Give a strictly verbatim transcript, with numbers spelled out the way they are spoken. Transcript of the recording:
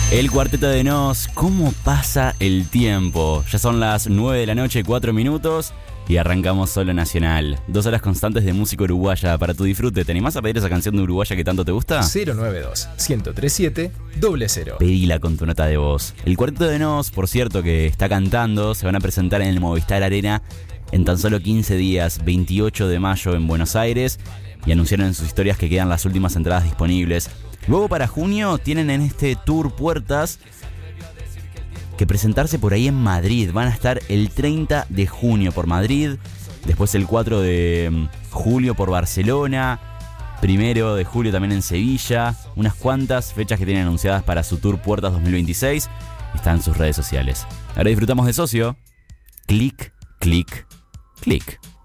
El Cuarteto de Nos, ¿cómo pasa el tiempo? Ya son las nueve de la noche, cuatro minutos y arrancamos Solo Nacional. Dos horas constantes de música uruguaya para tu disfrute. ¿Te animás a pedir esa canción de uruguaya que tanto te gusta? cero nueve dos, uno cero tres siete, cero cero. Pedila con tu nota de voz. El Cuarteto de Nos, por cierto, que está cantando, se van a presentar en el Movistar Arena en tan solo quince días, veintiocho de mayo en Buenos Aires, y anunciaron en sus historias que quedan las últimas entradas disponibles. Luego para junio tienen en este tour Puertas que presentarse por ahí en Madrid. Van a estar el treinta de junio por Madrid, después el cuatro de julio por Barcelona, primero de julio también en Sevilla. Unas cuantas fechas que tienen anunciadas para su tour Puertas dos mil veintiséis. Están en sus redes sociales. Ahora disfrutamos de Socio. Clic, clic, clic.